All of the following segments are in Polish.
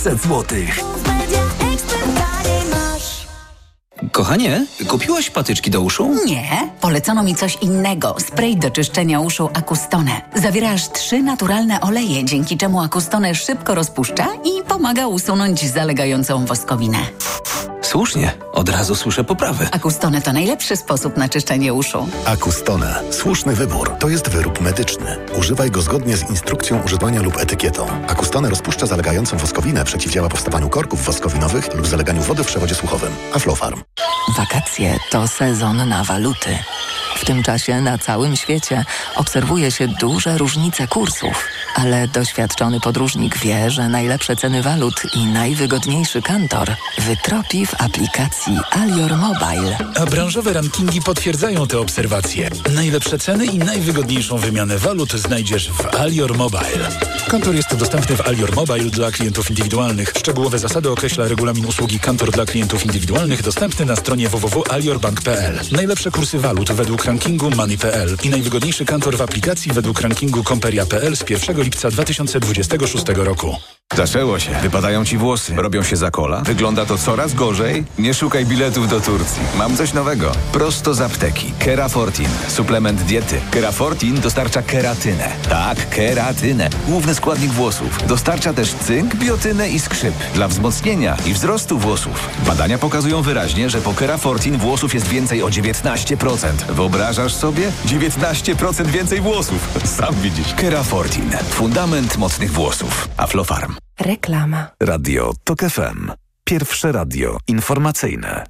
złotych. Kochanie, kupiłaś patyczki do uszu? Nie, polecono mi coś innego. Spray do czyszczenia uszu Acustone. Zawiera aż 3 naturalne oleje, dzięki czemu Acustone szybko rozpuszcza i pomaga usunąć zalegającą woskowinę. Słusznie, od razu słyszę poprawy. Acustone to najlepszy sposób na czyszczenie uszu. Acustone. Słuszny wybór. To jest wyrób medyczny. Używaj go zgodnie z instrukcją używania lub etykietą. Acustone rozpuszcza zalegającą woskowinę, przeciwdziała powstawaniu korków woskowinowych lub zaleganiu wody w przewodzie słuchowym. Aflofarm. Wakacje to sezon na waluty. W tym czasie na całym świecie obserwuje się duże różnice kursów, ale doświadczony podróżnik wie, że najlepsze ceny walut i najwygodniejszy kantor wytropi w aplikacji Alior Mobile. A branżowe rankingi potwierdzają te obserwacje. Najlepsze ceny i najwygodniejszą wymianę walut znajdziesz w Alior Mobile. Kantor jest dostępny w Alior Mobile dla klientów indywidualnych. Szczegółowe zasady określa regulamin usługi Kantor dla klientów indywidualnych dostępny na stronie www.aliorbank.pl. Najlepsze kursy walut według rankingu Money.pl i najwygodniejszy kantor w aplikacji według rankingu Komperia.pl z 1 lipca 2026 roku. Zaczęło się. Wypadają ci włosy. Robią się za kola. Wygląda to coraz gorzej. Nie szukaj biletów do Turcji. Mam coś nowego. Prosto z apteki. Kerafortin. Suplement diety. Kerafortin dostarcza keratynę. Tak, keratynę. Główny składnik włosów. Dostarcza też cynk, biotynę i skrzyp. Dla wzmocnienia i wzrostu włosów. Badania pokazują wyraźnie, że po Kerafortin włosów jest więcej o 19%. Wyobrażasz sobie? 19% więcej włosów. Sam widzisz. Kerafortin. Fundament mocnych włosów. Aflofarm. Reklama. Radio TOK FM. Pierwsze radio informacyjne.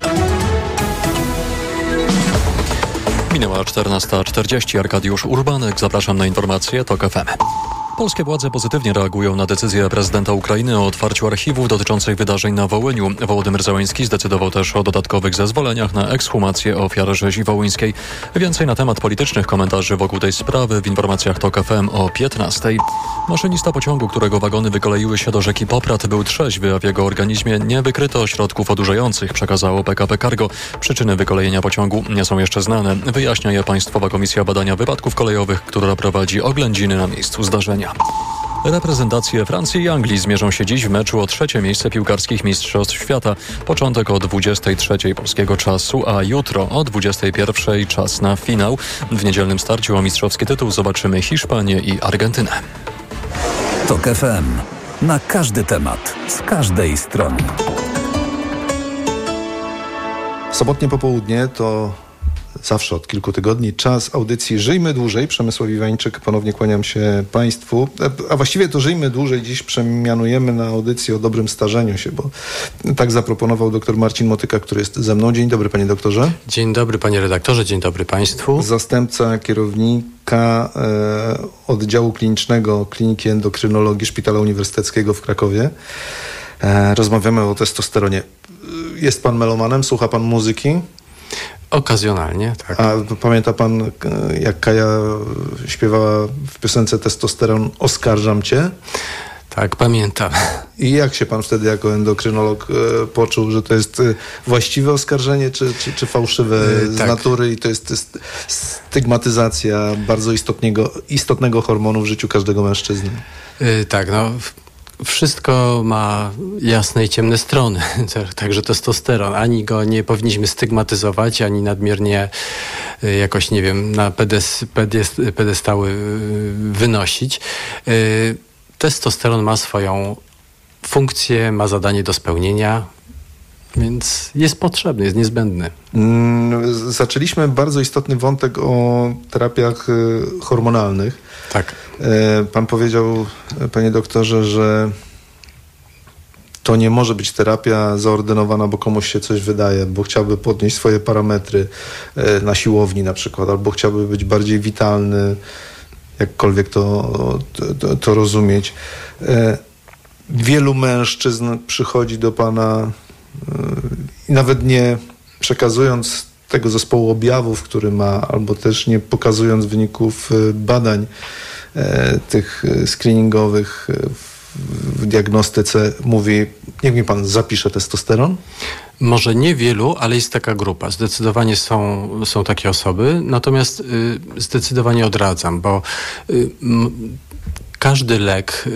Minęła 14:40. Arkadiusz Urbanek. Zapraszam na informacje TOK FM. Polskie władze pozytywnie reagują na decyzję prezydenta Ukrainy o otwarciu archiwów dotyczących wydarzeń na Wołyniu. Wołodymyr Zełenski zdecydował też o dodatkowych zezwoleniach na ekshumację ofiar rzezi wołyńskiej. Więcej na temat politycznych komentarzy wokół tej sprawy w informacjach TOK FM o 15:00. Maszynista pociągu, którego wagony wykoleiły się do rzeki Poprad, był trzeźwy, a w jego organizmie nie wykryto środków odurzających, przekazało PKP Cargo. Przyczyny wykolejenia pociągu nie są jeszcze znane. Wyjaśnia je Państwowa Komisja Badania Wypadków Kolejowych, która prowadzi oględziny na miejscu zdarzenia. Reprezentacje Francji i Anglii zmierzą się dziś w meczu o 3. miejsce piłkarskich Mistrzostw Świata. Początek o 23:00 polskiego czasu, a jutro o 21:00 czas na finał. W niedzielnym starciu o mistrzowski tytuł zobaczymy Hiszpanię i Argentynę. TOK FM. Na każdy temat, z każdej strony. Sobotnie popołudnie to zawsze od kilku tygodni czas audycji Żyjmy Dłużej. Przemysław Iwańczyk, ponownie kłaniam się Państwu. A właściwie to Żyjmy Dłużej dziś przemianujemy na audycję o dobrym starzeniu się, bo tak zaproponował dr Marcin Motyka, który jest ze mną. Dzień dobry, panie doktorze. Dzień dobry, panie redaktorze, dzień dobry Państwu. Zastępca kierownika oddziału klinicznego Kliniki Endokrynologii Szpitala Uniwersyteckiego w Krakowie. Rozmawiamy o testosteronie. Jest pan melomanem? Słucha pan muzyki? Okazjonalnie, tak. A pamięta pan, jak Kaja śpiewała w piosence Testosteron "Oskarżam cię"? Tak, pamiętam. I jak się pan wtedy jako endokrynolog poczuł, że to jest właściwe oskarżenie, czy fałszywe z natury i to jest stygmatyzacja bardzo istotnego hormonu w życiu każdego mężczyzny? Tak, no... Wszystko ma jasne i ciemne strony, także testosteron. Ani go nie powinniśmy stygmatyzować, ani nadmiernie jakoś, nie wiem, na pedestały wynosić. Testosteron ma swoją funkcję, ma zadanie do spełnienia, więc jest potrzebny, jest niezbędny. Zaczęliśmy bardzo istotny wątek o terapiach hormonalnych. Tak. Pan powiedział, panie doktorze, że to nie może być terapia zaordynowana, bo komuś się coś wydaje, bo chciałby podnieść swoje parametry na siłowni na przykład, albo chciałby być bardziej witalny, jakkolwiek to rozumieć. Wielu mężczyzn przychodzi do pana i nawet nie przekazując tego zespołu objawów, który ma, albo też nie pokazując wyników badań tych screeningowych w diagnostyce, mówi: niech mi pan zapisze testosteron? Może niewielu, ale jest taka grupa. Zdecydowanie są takie osoby, natomiast zdecydowanie odradzam, bo każdy lek